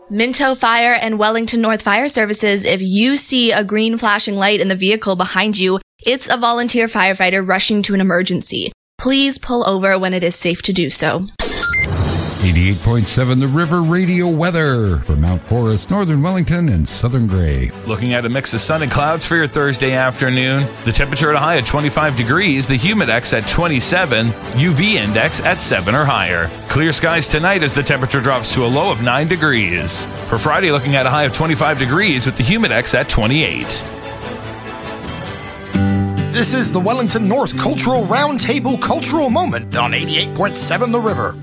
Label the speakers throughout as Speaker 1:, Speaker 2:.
Speaker 1: Minto Fire and Wellington North Fire Services. If you see a green flashing light in the vehicle behind you, it's a volunteer firefighter rushing to an emergency. Please pull over when it is safe to do so.
Speaker 2: 88.7 The River Radio weather for Mount Forest, Northern Wellington, and Southern Gray.
Speaker 3: Looking at a mix of sun and clouds for your Thursday afternoon. The temperature at a high of 25 degrees, the humidex at 27, UV index at 7 or higher. Clear skies tonight as the temperature drops to a low of 9 degrees. For Friday, looking at a high of 25 degrees with the humidex at 28.
Speaker 4: This is the Wellington North Cultural Roundtable Cultural Moment on 88.7 The River.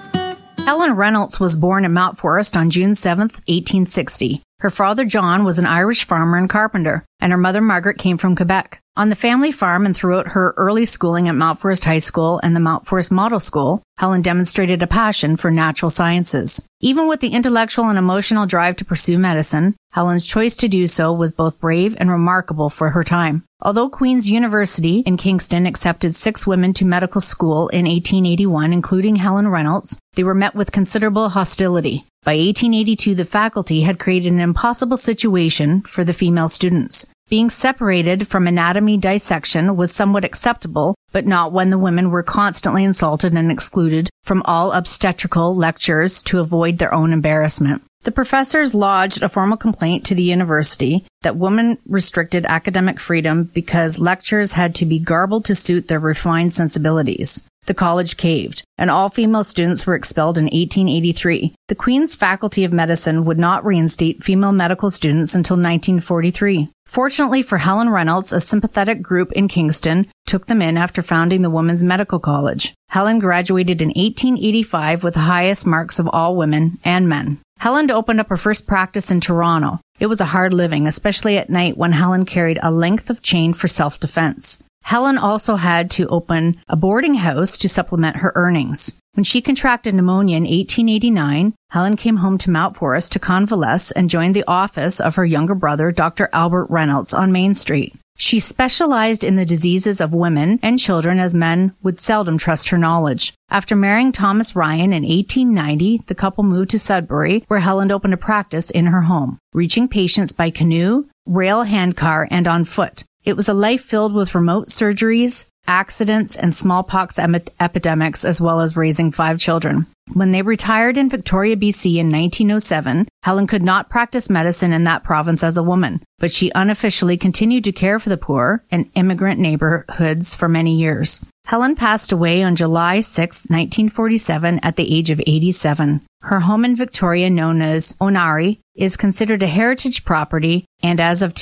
Speaker 5: Helen Reynolds was born in Mount Forest on June 7, 1860. Her father, John, was an Irish farmer and carpenter, and her mother, Margaret, came from Quebec. On the family farm and throughout her early schooling at Mount Forest High School and the Mount Forest Model School, Helen demonstrated a passion for natural sciences. Even with the intellectual and emotional drive to pursue medicine, Helen's choice to do so was both brave and remarkable for her time. Although Queen's University in Kingston accepted 6 women to medical school in 1881, including Helen Reynolds, they were met with considerable hostility. By 1882, the faculty had created an impossible situation for the female students. Being separated from anatomy dissection was somewhat acceptable, but not when the women were constantly insulted and excluded from all obstetrical lectures to avoid their own embarrassment. The professors lodged a formal complaint to the university that women restricted academic freedom because lectures had to be garbled to suit their refined sensibilities. The college caved, and all female students were expelled in 1883. The Queen's Faculty of Medicine would not reinstate female medical students until 1943. Fortunately for Helen Reynolds, a sympathetic group in Kingston took them in after founding the Women's Medical College. Helen graduated in 1885 with the highest marks of all women and men. Helen opened up her first practice in Toronto. It was a hard living, especially at night when Helen carried a length of chain for self-defense. Helen also had to open a boarding house to supplement her earnings. When she contracted pneumonia in 1889, Helen came home to Mount Forest to convalesce and joined the office of her younger brother, Dr. Albert Reynolds, on Main Street. She specialized in the diseases of women and children, as men would seldom trust her knowledge. After marrying Thomas Ryan in 1890, the couple moved to Sudbury, where Helen opened a practice in her home, reaching patients by canoe, rail handcar, and on foot. It was a life filled with remote surgeries, accidents, and smallpox epidemics, as well as raising 5 children. When they retired in Victoria, BC in 1907, Helen could not practice medicine in that province as a woman, but she unofficially continued to care for the poor in immigrant neighborhoods for many years. Helen passed away on July 6, 1947, at the age of 87. Her home in Victoria, known as Onari, is considered a heritage property and as of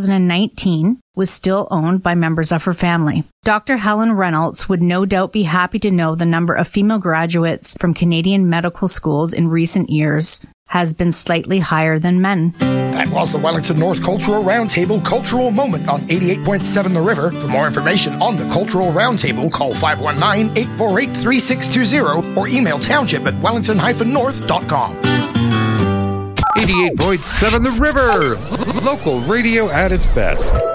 Speaker 5: 2019 was still owned by members of her family. Dr. Helen Reynolds would no doubt be happy to know the number of female graduates from Canadian medical schools in recent years has been slightly higher than men.
Speaker 4: That was the Wellington North Cultural Roundtable Cultural Moment on 88.7 The River. For more information on the Cultural Roundtable, call 519-848-3620 or email township@wellington-north.com.
Speaker 2: 88.7 The River, local radio at its best.